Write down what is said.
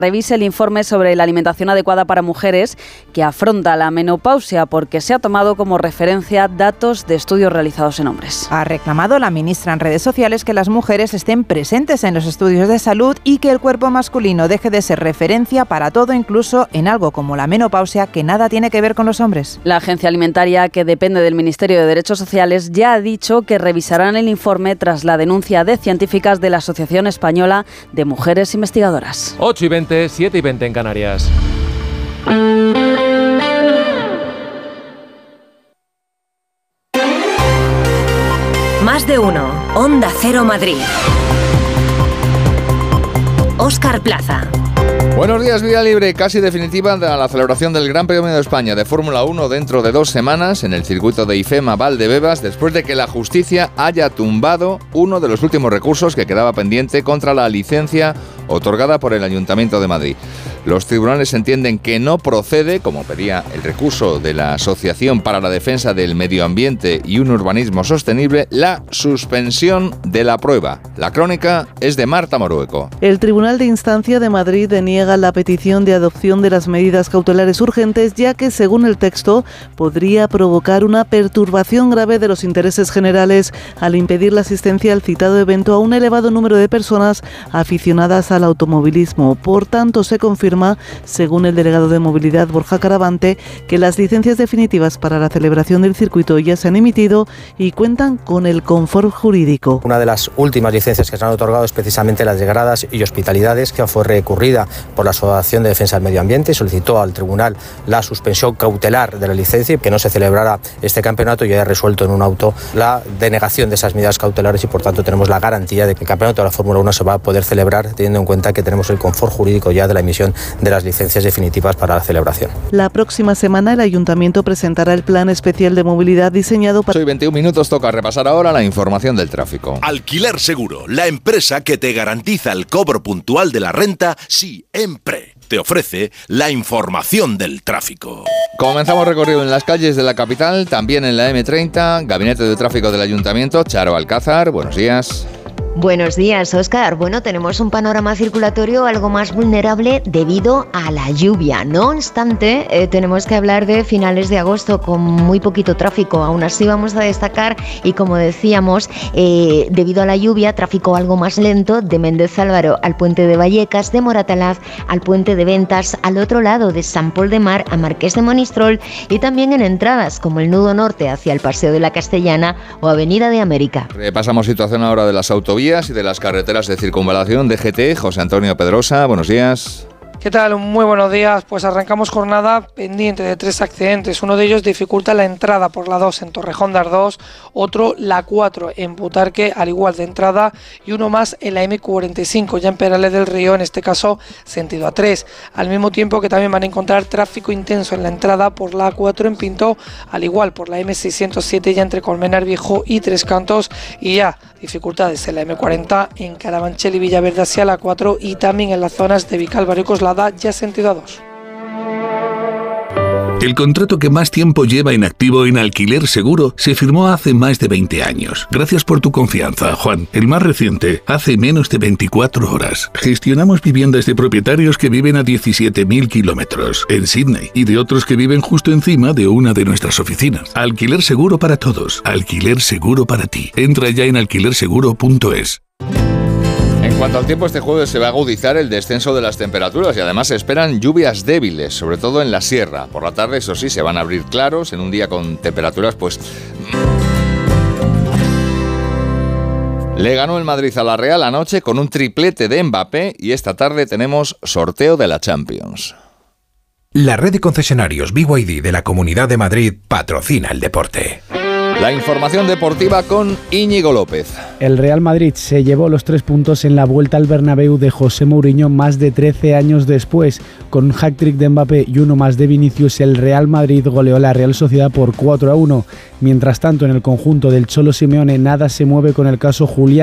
revise el informe sobre la alimentación adecuada para mujeres que afronta la menopausia, porque se ha tomado como referencia datos de estudios realizados en hombres. Ha reclamado la ministra en redes sociales que las mujeres estén presentes en los estudios de salud y que el cuerpo masculino deje de ser referencia para todo, incluso en algo como la menopausia, que nada tiene que ver con los hombres. La Agencia Alimentaria, que depende del Ministerio de Derechos Sociales, ya ha dicho que revisarán el informe tras la denuncia de científicas de la Asociación Española de Mujeres Investigadoras. 8:20, 7:20 en Canarias. Más de uno. Onda Cero Madrid. Óscar Plaza. Buenos días, Vía Libre. Casi definitiva la celebración del Gran Premio de España de Fórmula 1 dentro de 2 semanas en el circuito de IFEMA Valdebebas, después de que la justicia haya tumbado uno de los últimos recursos que quedaba pendiente contra la licencia otorgada por el Ayuntamiento de Madrid. Los tribunales entienden que no procede, como pedía el recurso de la Asociación para la Defensa del Medio Ambiente y un Urbanismo Sostenible, la suspensión de la prueba. La crónica es de Marta Morueco. El Tribunal de Instancia de Madrid deniega la petición de adopción de las medidas cautelares urgentes, ya que, según el texto, podría provocar una perturbación grave de los intereses generales al impedir la asistencia al citado evento a un elevado número de personas aficionadas al automovilismo. Por tanto, se confirma, según el delegado de Movilidad Borja Caravante, que las licencias definitivas para la celebración del circuito ya se han emitido y cuentan con el confort jurídico. Una de las últimas licencias que se han otorgado es precisamente las de gradas y hospitalidades, que fue recurrida por la Asociación de Defensa del Medio Ambiente y solicitó al tribunal la suspensión cautelar de la licencia y que no se celebrara este campeonato, y haya resuelto en un auto la denegación de esas medidas cautelares, y por tanto tenemos la garantía de que el campeonato de la Fórmula 1 se va a poder celebrar, teniendo en cuenta que tenemos el confort jurídico ya de la emisión de las licencias definitivas para la celebración. La próxima semana el Ayuntamiento presentará el plan especial de movilidad diseñado para... Soy 21 minutos, toca repasar ahora la información del tráfico. Alquiler Seguro, la empresa que te garantiza el cobro puntual de la renta siempre. Te ofrece la información del tráfico. Comenzamos recorrido en las calles de la capital, también en la M30, Gabinete de Tráfico del Ayuntamiento. Charo Alcázar, buenos días. Buenos días, Óscar. Bueno, tenemos un panorama circulatorio algo más vulnerable debido a la lluvia. No obstante, tenemos que hablar de finales de agosto con muy poquito tráfico. Aún así vamos a destacar, y como decíamos, debido a la lluvia, tráfico algo más lento de Méndez Álvaro al puente de Vallecas, de Moratalaz al puente de Ventas, al otro lado de Sant Pol de Mar a Marqués de Monistrol, y también en entradas como el nudo norte hacia el Paseo de la Castellana o Avenida de América. Repasamos situación ahora de las autovías y de las carreteras de circunvalación. DGT, José Antonio Pedrosa, buenos días. ¿Qué tal? Muy buenos días. Pues arrancamos jornada pendiente de 3 accidentes. Uno de ellos dificulta la entrada por la 2 en Torrejón de Ardós, otro la 4 en Butarque, al igual de entrada, y uno más en la M45, ya en Perales del Río, en este caso sentido A3. Al mismo tiempo que también van a encontrar tráfico intenso en la entrada por la A4 en Pinto, al igual por la M607 ya entre Colmenar Viejo y Tres Cantos, y ya dificultades en la M40 en Carabanchel y Villaverde hacia la 4, y también en las zonas de Vicálvaro y Coslada ya sentido A2. El contrato que más tiempo lleva en activo en Alquiler Seguro se firmó hace más de 20 años. Gracias por tu confianza, Juan. El más reciente, hace menos de 24 horas. Gestionamos viviendas de propietarios que viven a 17.000 kilómetros en Sydney y de otros que viven justo encima de una de nuestras oficinas. Alquiler Seguro para todos. Alquiler Seguro para ti. Entra ya en alquilerseguro.es. En cuanto al tiempo, este jueves se va a agudizar el descenso de las temperaturas y además se esperan lluvias débiles, sobre todo en la sierra. Por la tarde, eso sí, se van a abrir claros en un día con temperaturas, pues... Le ganó el Madrid a la Real anoche con un triplete de Mbappé y esta tarde tenemos sorteo de la Champions. La red de concesionarios BYD de la Comunidad de Madrid patrocina el deporte. La información deportiva con Íñigo López. El Real Madrid se llevó los 3 puntos en la vuelta al Bernabéu de José Mourinho más de 13 años después. Con un hat-trick de Mbappé y uno más de Vinicius, el Real Madrid goleó a la Real Sociedad por 4-1. Mientras tanto, en el conjunto del Cholo Simeone nada se mueve con el caso Julián.